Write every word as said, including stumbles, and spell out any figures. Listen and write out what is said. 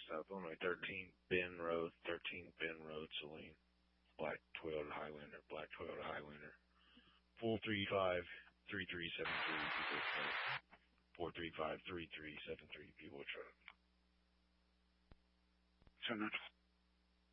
South Illinois, thirteen Ben Road, thirteen Ben Road, Saline. Black Toyota Highlander, black Toyota Highlander. four three five, three three seven three, people truck. four three five, three three seven three, people truck. So not